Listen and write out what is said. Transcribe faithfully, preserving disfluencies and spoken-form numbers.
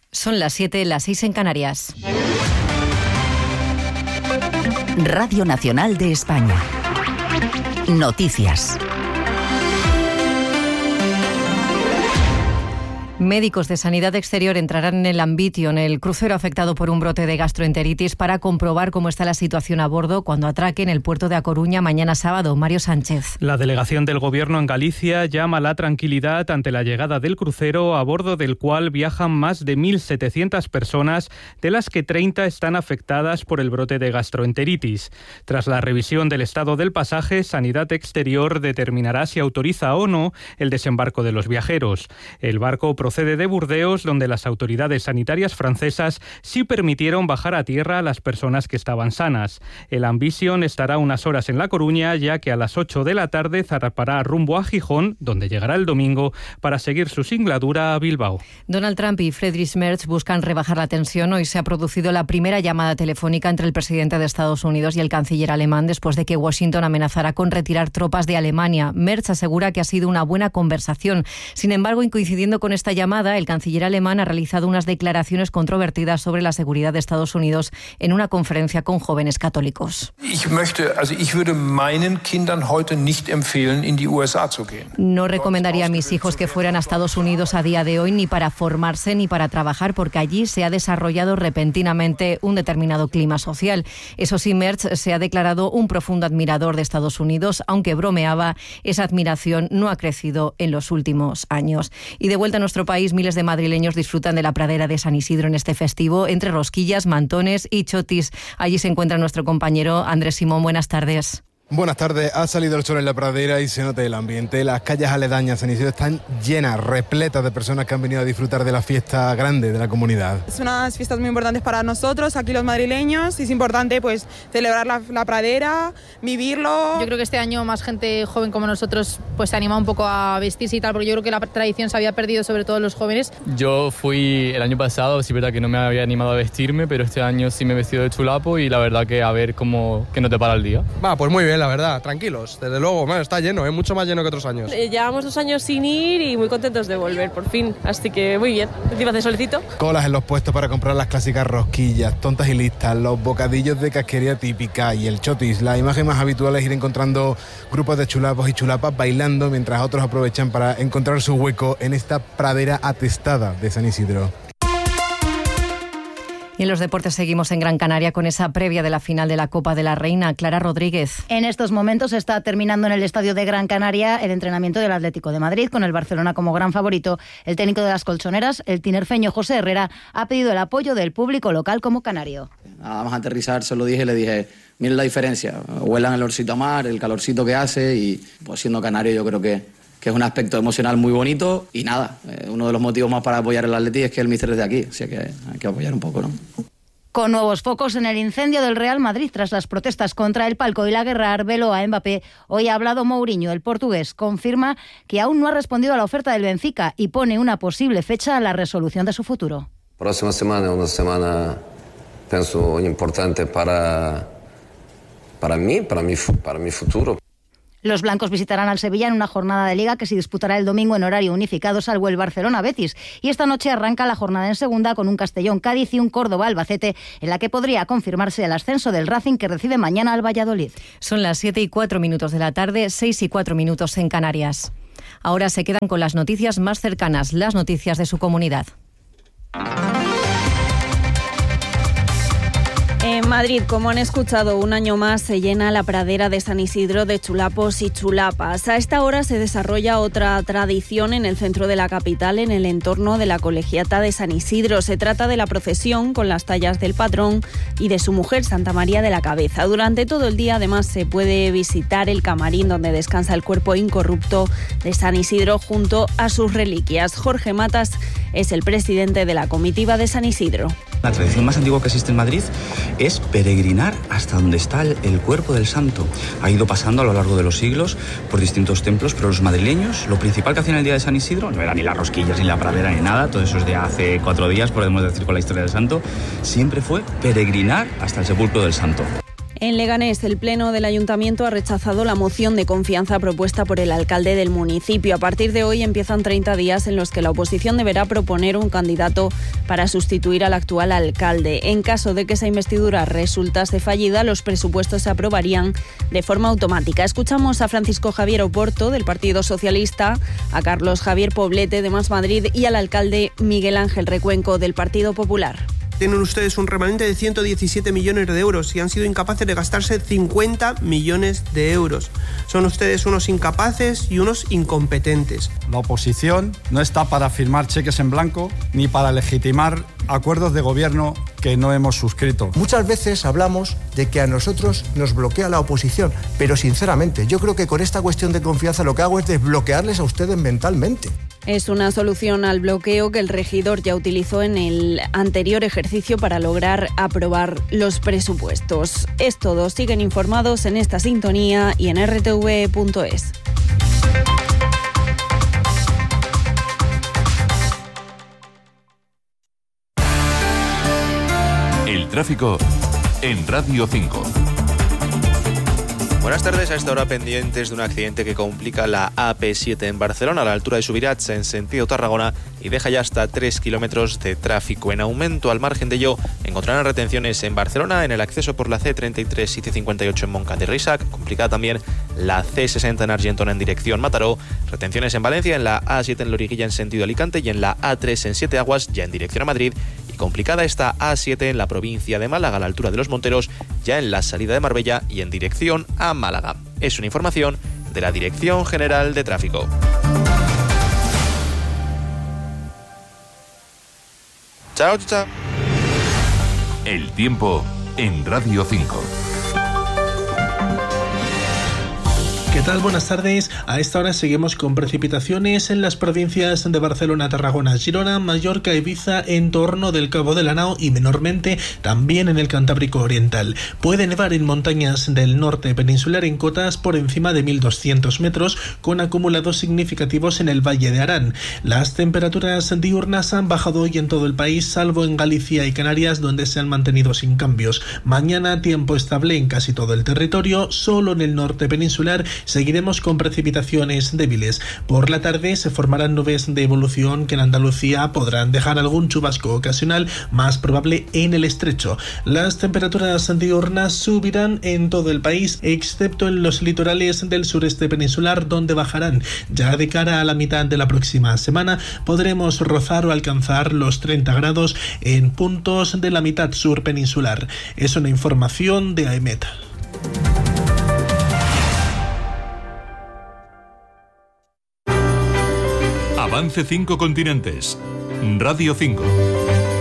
Son las siete, las seis en Canarias. Radio Nacional de España. Noticias. Médicos de Sanidad Exterior entrarán en el Ambition, el crucero afectado por un brote de gastroenteritis, para comprobar cómo está la situación a bordo cuando atraque en el puerto de A Coruña mañana sábado. Mario Sánchez. La delegación del Gobierno en Galicia llama a la tranquilidad ante la llegada del crucero, a bordo del cual viajan más de mil setecientas personas, de las que treinta están afectadas por el brote de gastroenteritis. Tras la revisión del estado del pasaje, Sanidad Exterior determinará si autoriza o no el desembarco de los viajeros. El barco procede de Burdeos, donde las autoridades sanitarias francesas sí permitieron bajar a tierra a las personas que estaban sanas. El Ambition estará unas horas en La Coruña, ya que a las ocho de la tarde zarpará rumbo a Gijón, donde llegará el domingo para seguir su singladura a Bilbao. Donald Trump y Friedrich Merz buscan rebajar la tensión. Hoy se ha producido la primera llamada telefónica entre el presidente de Estados Unidos y el canciller alemán, después de que Washington amenazara con retirar tropas de Alemania. Merz asegura que ha sido una buena conversación. Sin embargo, coincidiendo con esta llamada, el canciller alemán ha realizado unas declaraciones controvertidas sobre la seguridad de Estados Unidos en una conferencia con jóvenes católicos. No recomendaría a mis hijos que fueran a Estados Unidos a día de hoy, ni para formarse ni para trabajar, porque allí se ha desarrollado repentinamente un determinado clima social. Eso sí, Merz se ha declarado un profundo admirador de Estados Unidos, aunque bromeaba, esa admiración no ha crecido en los últimos años. Y de vuelta a nuestro país, miles de madrileños disfrutan de la pradera de San Isidro en este festivo, entre rosquillas, mantones y chotis. Allí se encuentra nuestro compañero Andrés Simón. Buenas tardes. Buenas tardes, ha salido el sol en la pradera y se nota el ambiente. Las calles aledañas a San Isidro están llenas, repletas de personas que han venido a disfrutar de la fiesta grande de la comunidad. Es unas fiestas muy importantes para nosotros, aquí los madrileños, y es importante pues celebrar la, la pradera, vivirlo. Yo creo que este año más gente joven como nosotros pues se anima un poco a vestirse y tal, porque yo creo que la tradición se había perdido, sobre todo los jóvenes. Yo fui el año pasado, sí es verdad que no me había animado a vestirme, pero este año sí me he vestido de chulapo y la verdad que a ver cómo que no te para el día. Va, pues muy bien, la verdad, tranquilos, desde luego, bueno, está lleno, es ¿eh? mucho más lleno que otros años. Eh, llevamos dos años sin ir y muy contentos de volver, por fin, así que muy bien, encima hace solecito. Colas en los puestos para comprar las clásicas rosquillas, tontas y listas, los bocadillos de casquería típica y el chotis. La imagen más habitual es ir encontrando grupos de chulapos y chulapas bailando, mientras otros aprovechan para encontrar su hueco en esta pradera atestada de San Isidro. Y en los deportes seguimos en Gran Canaria con esa previa de la final de la Copa de la Reina. Clara Rodríguez. En estos momentos está terminando en el estadio de Gran Canaria el entrenamiento del Atlético de Madrid, con el Barcelona como gran favorito. El técnico de las colchoneras, el tinerfeño José Herrera, ha pedido el apoyo del público local como canario. Nada más aterrizar se lo dije, le dije, miren la diferencia, huelan el olorcito a mar, el calorcito que hace y pues siendo canario yo creo que... que es un aspecto emocional muy bonito y nada, eh, uno de los motivos más para apoyar el Atleti es que el míster es de aquí, así que hay que apoyar un poco, ¿no? Con nuevos focos en el incendio del Real Madrid tras las protestas contra el palco y la guerra Arbeloa a Mbappé, hoy ha hablado Mourinho, el portugués, confirma que aún no ha respondido a la oferta del Benfica y pone una posible fecha a la resolución de su futuro. Próxima semana es una semana, pienso, importante para, para mí, para mi, para mi futuro. Los blancos visitarán al Sevilla en una jornada de Liga que se disputará el domingo en horario unificado, salvo el Barcelona-Betis. Y esta noche arranca la jornada en segunda con un Castellón-Cádiz y un Córdoba-Albacete, en la que podría confirmarse el ascenso del Racing, que recibe mañana al Valladolid. Son las siete y cuatro minutos de la tarde, seis y cuatro minutos en Canarias. Ahora se quedan con las noticias más cercanas, las noticias de su comunidad. En Madrid, como han escuchado, un año más se llena la pradera de San Isidro de chulapos y chulapas. A esta hora se desarrolla otra tradición en el centro de la capital, en el entorno de la Colegiata de San Isidro. Se trata de la procesión con las tallas del patrón y de su mujer, Santa María de la Cabeza. Durante todo el día, además, se puede visitar el camarín donde descansa el cuerpo incorrupto de San Isidro junto a sus reliquias. Jorge Matas es el presidente de la comitiva de San Isidro. La tradición más antigua que existe en Madrid es peregrinar hasta donde está el, el cuerpo del santo. Ha ido pasando a lo largo de los siglos por distintos templos, pero los madrileños, lo principal que hacían el día de San Isidro, no era ni las rosquillas, ni la pradera, ni nada, todo eso es de hace cuatro días, podemos decir, con la historia del santo, siempre fue peregrinar hasta el sepulcro del santo. En Leganés, el Pleno del Ayuntamiento ha rechazado la moción de confianza propuesta por el alcalde del municipio. A partir de hoy empiezan treinta días en los que la oposición deberá proponer un candidato para sustituir al actual alcalde. En caso de que esa investidura resultase fallida, los presupuestos se aprobarían de forma automática. Escuchamos a Francisco Javier Oporto, del Partido Socialista, a Carlos Javier Poblete, de Más Madrid, y al alcalde Miguel Ángel Recuenco, del Partido Popular. Tienen ustedes un remanente de ciento diecisiete millones de euros y han sido incapaces de gastarse cincuenta millones de euros. Son ustedes unos incapaces y unos incompetentes. La oposición no está para firmar cheques en blanco ni para legitimar acuerdos de gobierno que no hemos suscrito. Muchas veces hablamos de que a nosotros nos bloquea la oposición, pero sinceramente yo creo que con esta cuestión de confianza lo que hago es desbloquearles a ustedes mentalmente. Es una solución al bloqueo que el regidor ya utilizó en el anterior ejercicio para lograr aprobar los presupuestos. Es todo. Siguen informados en esta sintonía y en r t v punto es. El tráfico en Radio cinco. Buenas tardes. A esta hora pendientes de un accidente que complica la A P siete en Barcelona, a la altura de Subirats en sentido Tarragona, y deja ya hasta tres kilómetros de tráfico en aumento. Al margen de ello, encontrarán retenciones en Barcelona en el acceso por la C treinta y tres y C cincuenta y ocho en Montcada y Reixac, complicada también la C sesenta en Argentona en dirección Mataró, retenciones en Valencia, en la A siete en Loriguilla en sentido Alicante y en la A tres en Siete Aguas ya en dirección a Madrid, y complicada esta A siete en la provincia de Málaga, a la altura de Los Monteros, ya en la salida de Marbella y en dirección a Málaga. Es una información de la Dirección General de Tráfico. Chao, chao. El tiempo en Radio cinco. ¿Qué tal? Buenas tardes. A esta hora seguimos con precipitaciones en las provincias de Barcelona, Tarragona, Girona, Mallorca, Ibiza, en torno del Cabo de la Nao y menormente también en el Cantábrico Oriental. Puede nevar en montañas del norte peninsular en cotas por encima de mil doscientos metros, con acumulados significativos en el Valle de Arán. Las temperaturas diurnas han bajado hoy en todo el país, salvo en Galicia y Canarias, donde se han mantenido sin cambios. Mañana tiempo estable en casi todo el territorio, solo en el norte peninsular seguiremos con precipitaciones débiles. Por la tarde se formarán nubes de evolución que en Andalucía podrán dejar algún chubasco ocasional, más probable en el estrecho. Las temperaturas diurnas subirán en todo el país, excepto en los litorales del sureste peninsular, donde bajarán. Ya de cara a la mitad de la próxima semana podremos rozar o alcanzar los treinta grados en puntos de la mitad sur peninsular. Es una información de AEMET. Avance cinco continentes. Radio cinco.